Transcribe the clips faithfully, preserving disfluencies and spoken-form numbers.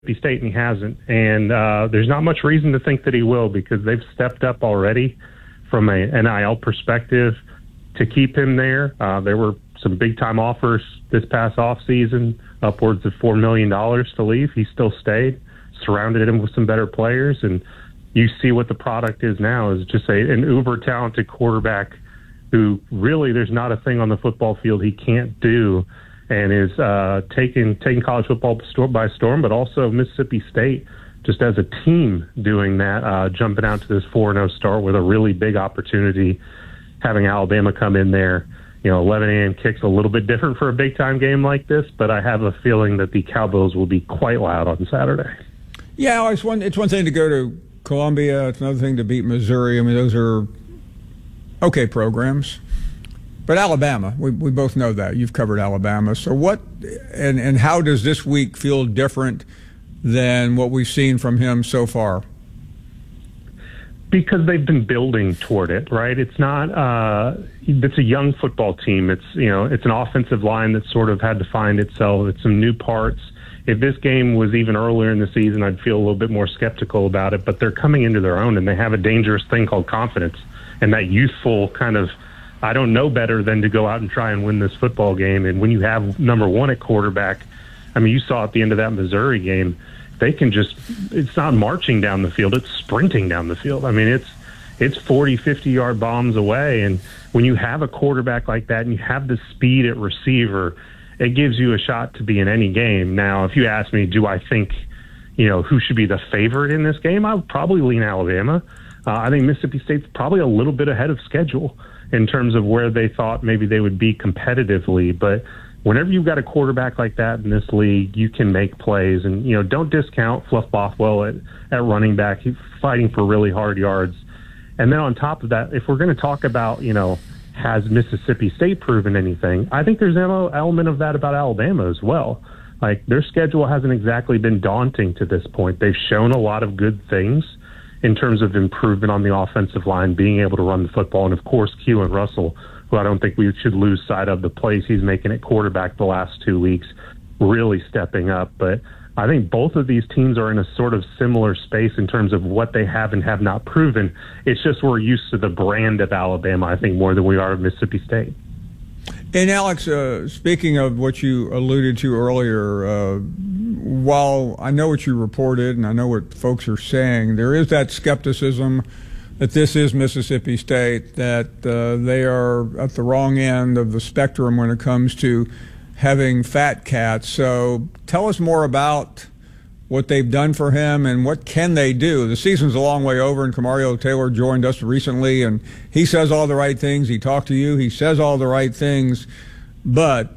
State, and he hasn't. And uh, there's not much reason to think that he will, because they've stepped up already from a N I L perspective to keep him there. Uh, there were some big-time offers this past offseason, upwards of four million dollars to leave. He still stayed, surrounded him with some better players, and you see what the product is now is just a, an uber-talented quarterback who really there's not a thing on the football field he can't do, and is uh, taking taking college football by storm, but also Mississippi State just as a team doing that, uh, jumping out to this four and oh start with a really big opportunity, having Alabama come in there. You know, eleven a.m. kick's a little bit different for a big-time game like this, but I have a feeling that the Cowboys will be quite loud on Saturday. Yeah, it's one, it's one thing to go to Columbia. It's another thing to beat Missouri. I mean, those are okay programs. But Alabama, we we both know that. You've covered Alabama. So what and, and how does this week feel different than what we've seen from him so far? Because they've been building toward it, right? It's not, uh, it's a young football team. It's, you know, it's an offensive line that sort of had to find itself. It's some new parts. If this game was even earlier in the season, I'd feel a little bit more skeptical about it, but they're coming into their own, and they have a dangerous thing called confidence, and that youthful kind of, I don't know better than to go out and try and win this football game. And when you have number one at quarterback, I mean, you saw at the end of that Missouri game, they can just, it's not marching down the field, it's sprinting down the field. I mean, it's it's forty, fifty-yard bombs away, and when you have a quarterback like that and you have the speed at receiver, it gives you a shot to be in any game. Now, if you ask me, do I think, you know, who should be the favorite in this game, I would probably lean Alabama. Uh, I think Mississippi State's probably a little bit ahead of schedule in terms of where they thought maybe they would be competitively, but whenever you've got a quarterback like that in this league, you can make plays. And, you know, don't discount Fluff Bothwell at, at running back. He's fighting for really hard yards. And then on top of that, if we're going to talk about, you know, has Mississippi State proven anything, I think there's an element of that about Alabama as well. Like, their schedule hasn't exactly been daunting to this point. They've shown a lot of good things in terms of improvement on the offensive line, being able to run the football. And, of course, Keelan Russell, who I don't think we should lose sight of the plays he's making at quarterback the last two weeks, really stepping up. But I think both of these teams are in a sort of similar space in terms of what they have and have not proven. It's just we're used to the brand of Alabama, I think, more than we are of Mississippi State. And, Alex, uh, speaking of what you alluded to earlier, uh, while I know what you reported and I know what folks are saying, there is that skepticism that this is Mississippi State, that uh, they are at the wrong end of the spectrum when it comes to having fat cats. So tell us more about what they've done for him and what can they do. The season's a long way over, and Kamario Taylor joined us recently, and he says all the right things. He talked to you. He says all the right things. But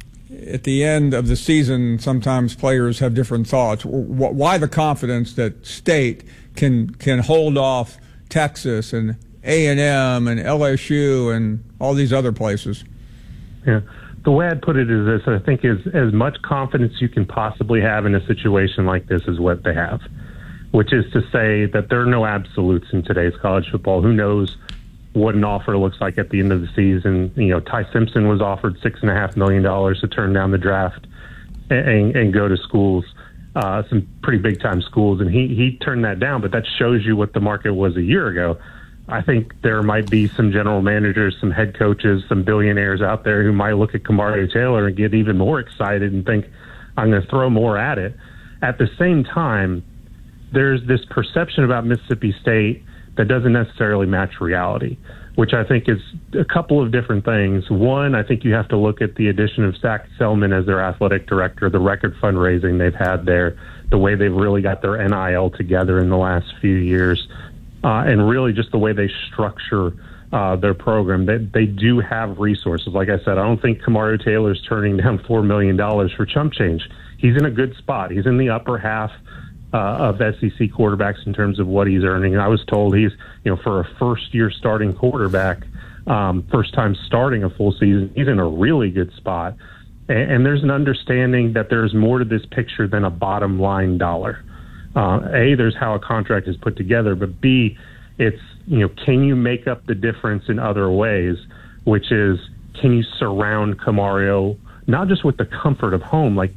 at the end of the season, sometimes players have different thoughts. Why the confidence that State can can hold off Texas and A and M and L S U and all these other places? Yeah. The way I'd put it is this: I think is as much confidence you can possibly have in a situation like this is what they have, which is to say that there are no absolutes in today's college football. Who knows what an offer looks like at the end of the season? You know, Ty Simpson was offered six and a half million dollars to turn down the draft and, and go to schools, uh, some pretty big time schools, and he he turned that down. But that shows you what the market was a year ago. I think there might be some general managers, some head coaches, some billionaires out there who might look at Kamario Taylor and get even more excited and think, I'm going to throw more at it. At the same time, there's this perception about Mississippi State that doesn't necessarily match reality, which I think is a couple of different things. One, I think you have to look at the addition of Zach Selman as their athletic director, the record fundraising they've had there, the way they've really got their N I L together in the last few years. Uh, and really just the way they structure uh, their program. They, they do have resources. Like I said, I don't think Kamario Taylor's turning down four million dollars for chump change. He's in a good spot. He's in the upper half uh, of S E C quarterbacks in terms of what he's earning. I was told he's, you know, for a first-year starting quarterback, um, first time starting a full season, he's in a really good spot. And, and there's an understanding that there's more to this picture than a bottom-line dollar. Uh, A, there's how a contract is put together, but B, it's, you know, can you make up the difference in other ways, which is, can you surround Kamario, not just with the comfort of home, like that's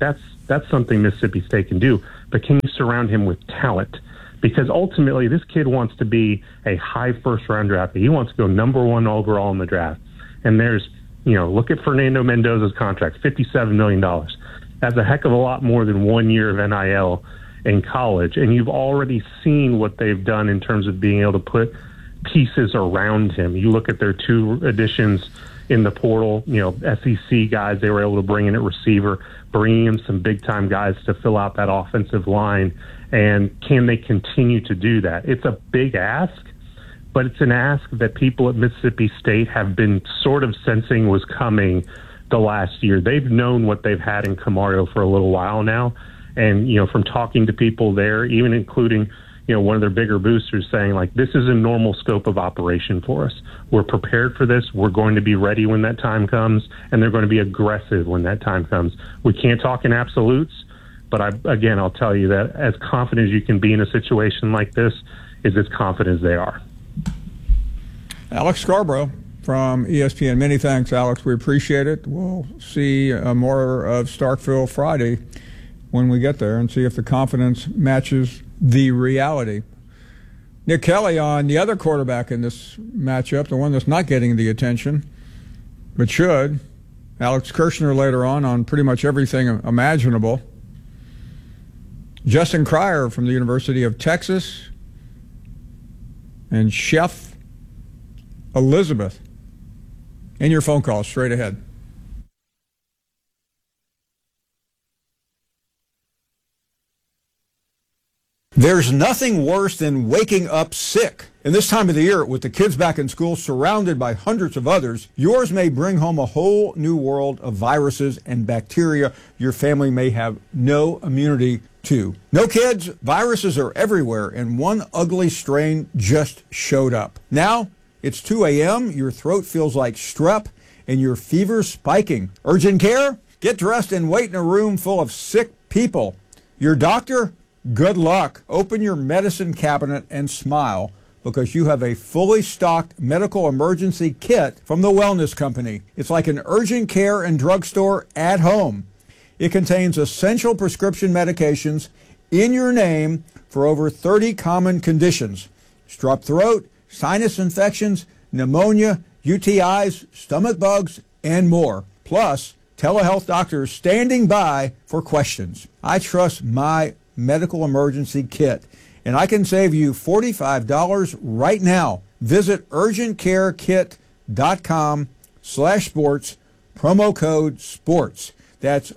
That's something Mississippi State can do. But can you surround him with talent? Because ultimately, this kid wants to be a high first-round draft pick. He wants to go number one overall in the draft. And there's, you know, look at Fernando Mendoza's contract, fifty-seven million dollars. That's a heck of a lot more than one year of N I L in college. And you've already seen what they've done in terms of being able to put pieces around him. You look at their two additions in the portal, you know, S E C guys they were able to bring in at receiver, bringing in some big-time guys to fill out that offensive line. And can they continue to do that? It's a big ask, but it's an ask that people at Mississippi State have been sort of sensing was coming the last year. They've known what they've had in Camario for a little while now. And, you know, from talking to people there, even including, you know, one of their bigger boosters saying, like, this is a normal scope of operation for us. We're prepared for this. We're going to be ready when that time comes, and they're going to be aggressive when that time comes. We can't talk in absolutes, but I, again, I'll tell you that as confident as you can be in a situation like this is as confident as they are. Alex Scarborough from E S P N. Many thanks, Alex. We appreciate it. We'll see uh, more of Starkville Friday when we get there and see if the confidence matches the reality. Nick Kelly on the other quarterback in this matchup, the one that's not getting the attention, but should. Alex Kirshner later on on pretty much everything imaginable. Justin Cryer from the University of Texas and Chef Elizabeth. And your phone call straight ahead. There's nothing worse than waking up sick. And this time of the year, with the kids back in school, surrounded by hundreds of others, yours may bring home a whole new world of viruses and bacteria your family may have no immunity to. No, kids, viruses are everywhere, and one ugly strain just showed up. Now, it's two a.m., your throat feels like strep, and your fever's spiking. Urgent care? Get dressed and wait in a room full of sick people. Your doctor? Good luck. Open your medicine cabinet and smile, because you have a fully stocked medical emergency kit from the Wellness Company. It's like an urgent care and drugstore at home. It contains essential prescription medications in your name for over thirty common conditions: strep throat, sinus infections, pneumonia, U T Is, stomach bugs, and more. Plus, telehealth doctors standing by for questions. I trust my medical emergency kit, and I can save you forty-five dollars right now. Visit urgentcarekit.com slash sports, promo code sports. That's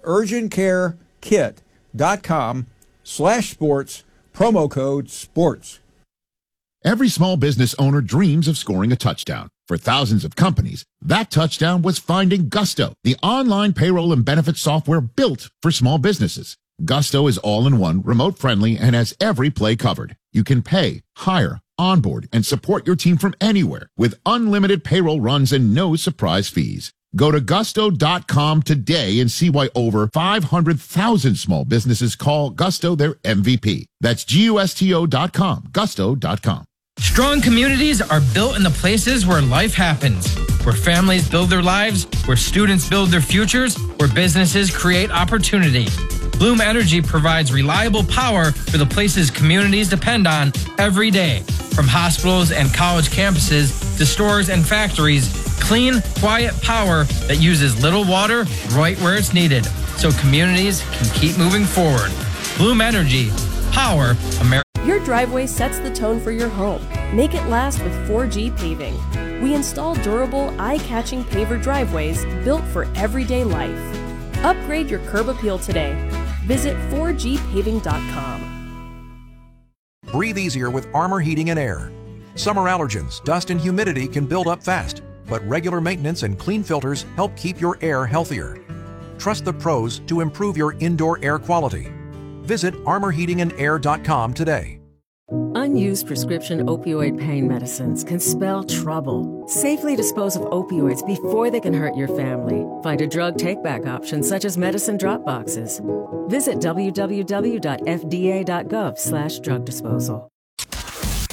urgentcarekit.com slash sports, promo code sports. Every small business owner dreams of scoring a touchdown. For thousands of companies, that touchdown was finding Gusto, the online payroll and benefits software built for small businesses. Gusto is all-in-one, remote-friendly, and has every play covered. You can pay, hire, onboard, and support your team from anywhere with unlimited payroll runs and no surprise fees. Go to gusto dot com today and see why over five hundred thousand small businesses call Gusto their M V P. That's G U S T O dot com, gusto dot com. Strong communities are built in the places where life happens, where families build their lives, where students build their futures, where businesses create opportunity. Bloom Energy provides reliable power for the places communities depend on every day. From hospitals and college campuses to stores and factories, clean, quiet power that uses little water right where it's needed, so communities can keep moving forward. Bloom Energy, power America. Your driveway sets the tone for your home. Make it last with four G Paving. We install durable, eye-catching paver driveways built for everyday life. Upgrade your curb appeal today. Visit four G paving dot com. Breathe easier with Armor Heating and Air. Summer allergens, dust, and humidity can build up fast, but regular maintenance and clean filters help keep your air healthier. Trust the pros to improve your indoor air quality. Visit armor heating and air dot com today. Unused prescription opioid pain medicines can spell trouble. Safely dispose of opioids before they can hurt your family. Find a drug take-back option such as medicine drop boxes. Visit w w w dot f d a dot gov slash drug disposal.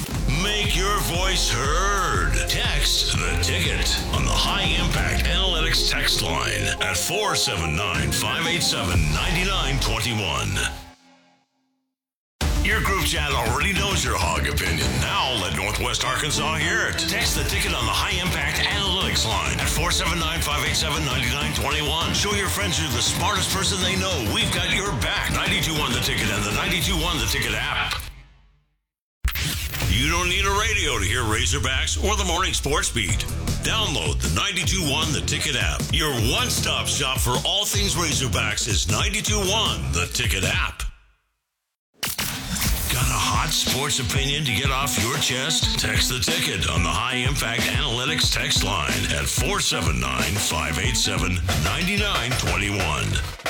Make your voice heard. Text the ticket on the High Impact Analytics Analytics text line at four seven nine, five eight seven, nine nine two one. Your group chat already knows your hog opinion. Now let Northwest Arkansas hear it. Text the ticket on the High Impact Analytics line at four seven nine, five eight seven, nine nine two one. Show your friends you're the smartest person they know. We've got your back. ninety-two one The Ticket and the ninety-two one The Ticket app. You don't need a radio to hear Razorbacks or the Morning Sports Beat. Download the ninety-two one The Ticket app. Your one-stop shop for all things Razorbacks is ninety-two one The Ticket app. Got a hot sports opinion to get off your chest? Text the ticket on the High Impact Analytics text line at four seven nine, five eight seven, nine nine two one.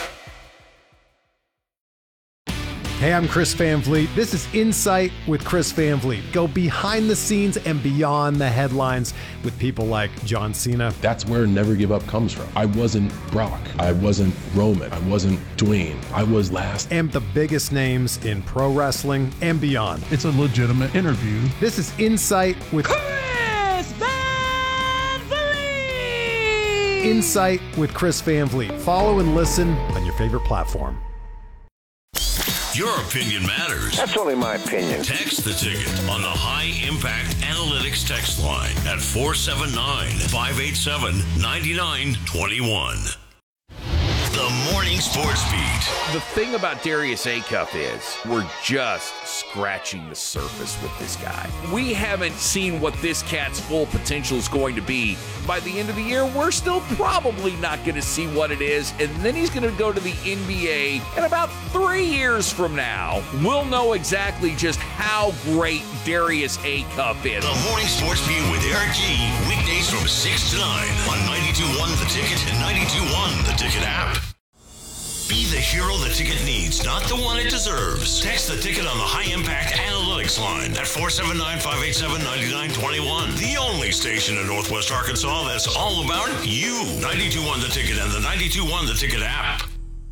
Hey, I'm Chris Van Vliet. This is Insight with Chris Van Vliet. Go behind the scenes and beyond the headlines with people like John Cena. That's where Never Give Up comes from. I wasn't Brock. I wasn't Roman. I wasn't Dwayne. I was last. And the biggest names in pro wrestling and beyond. It's a legitimate interview. This is Insight with Chris Van Vliet. Insight with Chris Van Vliet. Follow and listen on your favorite platform. Your opinion matters. That's only my opinion. Text the ticket on the High Impact Analytics text line at four seven nine, five eight seven, nine nine two one. The Morning Sports Beat. The thing about Darius Acuff is we're just scratching the surface with this guy. We haven't seen what this cat's full potential is going to be. By the end of the year, we're still probably not going to see what it is, and then he's going to go to the N B A, and about three years from now, we'll know exactly just how great Darius Acuff is. The Morning Sports Beat with Eric G. Weekdays from six to nine on ninety-two one The Ticket and ninety-two one The Ticket app. Be the hero the ticket needs, not the one it deserves. Text the ticket on the High Impact Analytics line at four seven nine, five eight seven, nine nine two one. The only station in Northwest Arkansas that's all about you. ninety-two one The Ticket and the ninety-two one The Ticket app.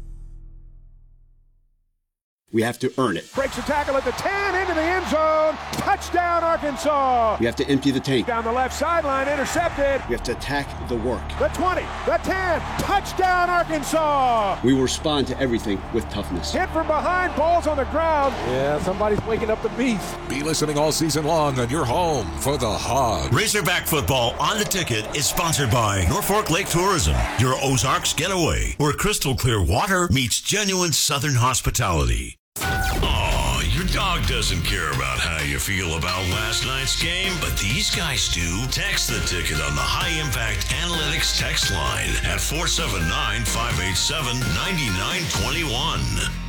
We have to earn it. Breaks the tackle at the ten, into the end zone. Touchdown, Arkansas. We have to empty the tank. Down the left sideline, intercepted. We have to attack the work. The twenty, the ten, touchdown, Arkansas. We will respond to everything with toughness. Hit from behind, balls on the ground. Yeah, somebody's waking up the beast. Be listening all season long on your home for the Hog. Razorback football on the ticket is sponsored by Norfolk Lake Tourism, your Ozarks getaway, where crystal clear water meets genuine Southern hospitality. Oh, your dog doesn't care about how you feel about last night's game, but these guys do. Text the ticket on the High Impact Analytics text line at four seven nine, five eight seven, nine nine two one.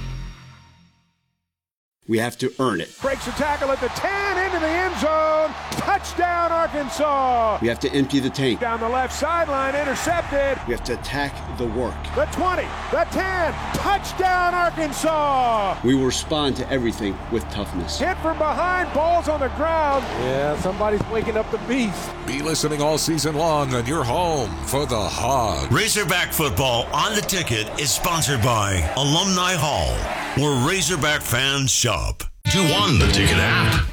We have to earn it. Breaks the tackle at the ten, into the end zone. Touchdown, Arkansas. We have to empty the tank. Down the left sideline, intercepted. We have to attack the work. The twenty, the ten, touchdown, Arkansas. We will respond to everything with toughness. Hit from behind, balls on the ground. Yeah, somebody's waking up the beast. Be listening all season long on your home for the Hog. Razorback football on the ticket is sponsored by Alumni Hall, where Razorback fans shop. two one The Ticket app.